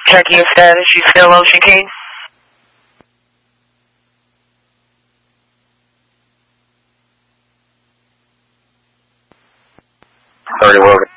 Checking your status, you still Ocean King? Very well.